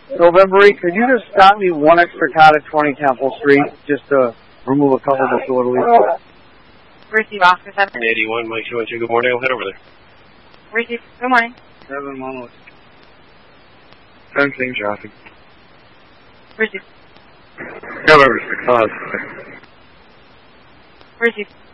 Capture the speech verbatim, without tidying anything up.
November eighth, could you just stop me one extra car at twenty Temple Street, just to remove a couple of disorderlies? Receive Oscar seven. eighty-one, Mike two one two, good morning, I'll head over there. Receive, good morning. seven one one. Sensing traffic. Receive. However, six five. Receive.